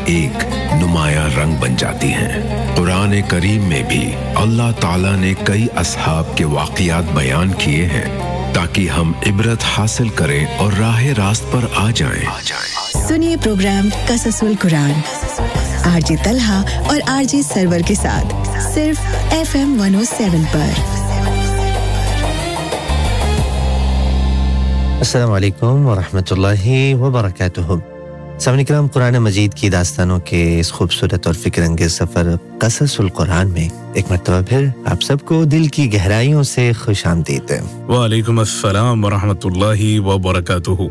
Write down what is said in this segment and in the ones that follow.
एक नुमाया रंग बन जाती हैं। कुरान करीम में भी अल्लाह ताला ने कई असहाब के वाक़ियात बयान किए हैं ताकि हम इबरत हासिल करें और राह रास्त पर आ जाएं। सुनिए प्रोग्राम कससुल कुरान आरजे तलहा और आरजे सरवर के साथ सिर्फ FM 107 पर। अस्सलाम वालेकुम व रहमतुल्लाहि व बरकातुहू। सामने किराम, कुरान मजीद की दास्तानों के इस खूबसूरत और फिक्रंगेज सफ़र कससुल कुरान में एक मर्तबा फिर आप सबको दिल की गहराइयों से खुशामदीद है। वालेकुम अस्सलाम व रहमतुल्लाहि व बरकातुहू।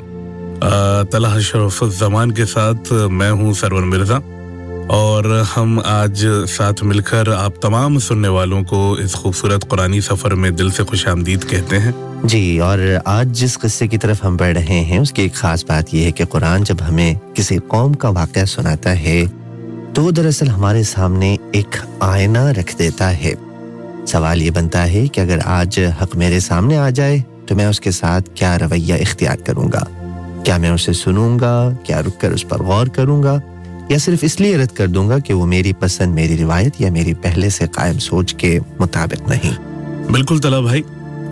तलहा शरफ़ुज़्ज़मान के साथ मैं हूँ सरवर मिर्ज़ा और हम आज साथ मिलकर आप तमाम सुनने वालों को इस खूबसूरत कुरानी सफ़र में दिल से खुशामदीद कहते हैं जी। और आज जिस किस्से की तरफ हम बढ़ रहे हैं उसकी एक ख़ास बात यह है कि कुरान जब हमें किसी कौम का वाक़या सुनाता है तो दरअसल हमारे सामने एक आईना रख देता है। सवाल ये बनता है कि अगर आज हक़ मेरे सामने आ जाए तो मैं उसके साथ क्या रवैया इख्तियार करूँगा? क्या मैं उसे सुनूंगा? क्या रुक कर उस पर गौर करूँगा? या सिर्फ इसलिए रद्द कर दूंगा कि वो मेरी पसंद, मेरी रिवायत या मेरी पहले से कायम सोच के मुताबिक नहीं? बिल्कुल तला भाई,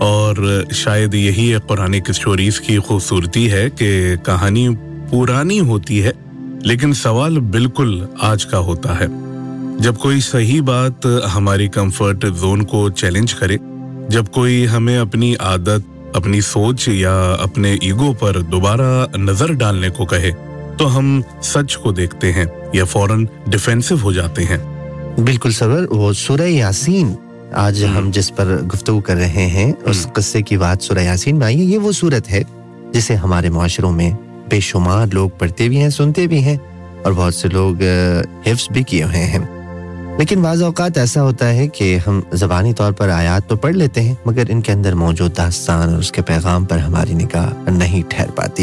और शायद यही है कुरानी स्टोरीज की खूबसूरती है कि कहानी पुरानी होती है लेकिन सवाल बिल्कुल आज का होता है। जब कोई सही बात हमारी कंफर्ट जोन को चैलेंज करे, जब कोई हमें अपनी आदत, अपनी सोच या अपने ईगो पर दोबारा नजर डालने को कहे तो हम सच को देखते हैं या फौरन डिफेंसिव हो जाते हैं। बिल्कुल सरवर, वो सूरह यासीन आज हम जिस पर गुफ्तगू कर रहे हैं उस किस्से की बात सूरह यासीन में आई है। ये वो सूरत है जिसे हमारे मुआशरों में बेशुमार लोग पढ़ते भी हैं, सुनते भी हैं और बहुत से लोग हिफ्ज़ भी किए हुए हैं। लेकिन बाज़ औक़ात ऐसा होता है कि हम ज़बानी तौर पर आयात तो पढ़ लेते हैं मगर इनके अंदर मौजूद दास्तान और उसके पैगाम पर हमारी निगाह नहीं ठहर पाती।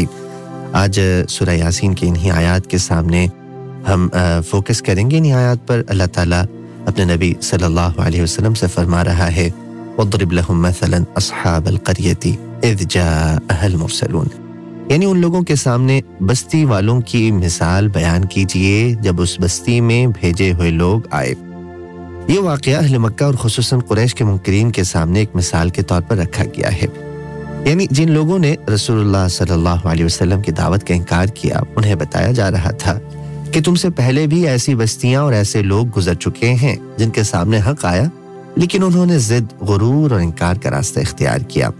आज सूरह यासीन की इन्हीं आयात के सामने हम फोकस करेंगे। इन्हीं आयात पर अल्लाह ताला अपने नबी सल्लल्लाहु अलैहि वसल्लम से फरमा रहा है, वद्रिब लहुम मसलन अस्हाबल क़रियति इज़ जाअहल मुरसलून, यानी उन लोगों के सामने बस्ती वालों की मिसाल बयान कीजिए जब उस बस्ती में भेजे हुए लोग आए। ये वाक़या अहले मक्का और खुसूसन कुरैश के मुनकिरीन के सामने एक मिसाल के तौर पर रखा गया है। यानी जिन लोगों ने रसूलुल्लाह सल्लल्लाहु अलैहि वसल्लम की दावत का इनकार किया, उन्हें बताया जा रहा था कि तुमसे पहले भी ऐसी बस्तियां और ऐसे लोग गुजर चुके हैं जिनके सामने हक आया लेकिन उन्होंने जिद, गुरूर और इनकार का रास्ता इख्तियार किया।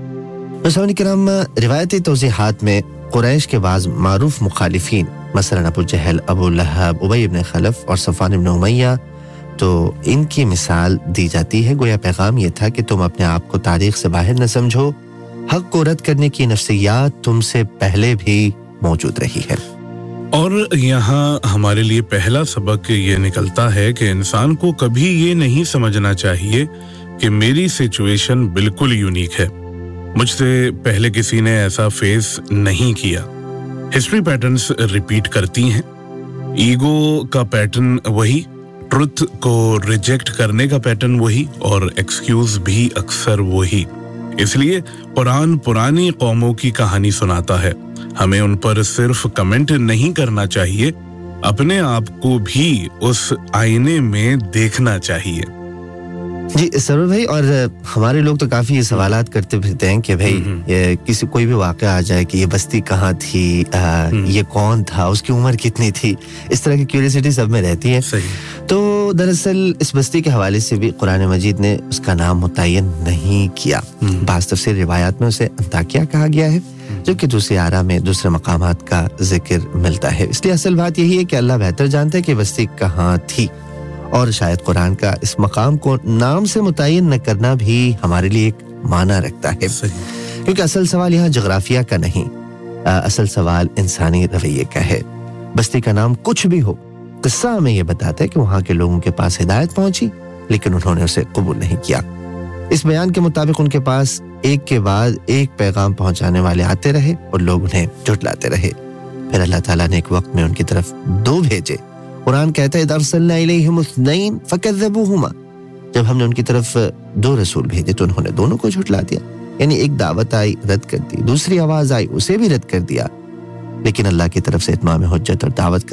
मुसलमान किराम, रिवायती तौज़ीहात में कुरैश के बाज़ मारूफ मुखालिफीन मसलन अबू जहल, अबू लहब, उबई इब्न खलफ और सफ़वान इब्न उमैया, तो इनकी मिसाल दी जाती है। गोया पैगाम ये था कि तुम अपने आप को तारीख से बाहर न समझो, हक को रद्द करने की नफ्सियात तुमसे पहले भी मौजूद रही है। और यहाँ हमारे लिए पहला सबक ये निकलता है कि इंसान को कभी ये नहीं समझना चाहिए कि मेरी सिचुएशन बिल्कुल यूनिक है, मुझसे पहले किसी ने ऐसा फेस नहीं किया। हिस्ट्री पैटर्न्स रिपीट करती हैं, ईगो का पैटर्न वही, ट्रुथ को रिजेक्ट करने का पैटर्न वही और एक्सक्यूज भी अक्सर वही। इसलिए कुरान पुरानी कौमों की कहानी सुनाता है। हमें उन पर सिर्फ कमेंट नहीं करना चाहिए, अपने आप को भी उस आईने में देखना चाहिए। जी सरवर भाई, और हमारे लोग तो काफी ये सवालात करते फिरते हैं कि भाई किसी कोई भी वाक़या आ जाए कि ये बस्ती कहाँ थी, ये कौन था, उसकी उम्र कितनी थी, इस तरह की क्यूरियोसिटी सब में रहती है। तो दरअसल इस बस्ती के हवाले से भी कुरान मजीद ने उसका नाम मुतय्यन नहीं किया। बाज़ तफसीर रिवायात में उसे अंताकिया कहा गया है जबकि दूसरी आरा में दूसरे मकामात का जिक्र मिलता है। इसलिए असल बात यही है कि अल्लाह बेहतर जानता है कि बस्ती कहाँ थी और शायद कुरान का इस मकाम को नाम से मुतय्यन न करना भी हमारे लिए एक माना रखता है, क्योंकि असल सवाल यहाँ जोग्राफिया का नहीं, असल सवाल इंसानी रवैये का है। बस्ती का नाम कुछ भी हो, किस्सा हमें यह बताता है कि वहाँ के लोगों के पास हिदायत पहुंची लेकिन उन्होंने उसे कबूल नहीं किया। इस बयान के मुताबिक उनके पास एक के बाद एक पैगाम पहुंचाने वाले आते रहे और लोग उन्हें झुठलाते रहे। फिर अल्लाह ताला ने एक वक्त में उनकी तरफ दो भेजे। कुरान कहता है अरसलना इलैहिम इस्नैन फकज़्ज़बूहुमा, जब हमने उनकी तरफ दो रसूल भेजे तो उन्होंने दोनों को झुठला दिया। यानी एक दावत आई, रद्द कर दी, दूसरी आवाज आई, उसे भी रद्द कर दिया। लेकिन अल्लाह की तरफ से इत्माम हुज्जत और दावत